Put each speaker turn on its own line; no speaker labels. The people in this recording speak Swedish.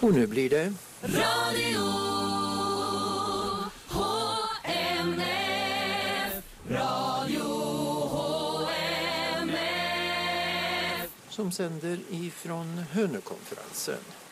Och nu blir det
Radio HMF, Radio HMF.
som sänder ifrån Hönökonferensen.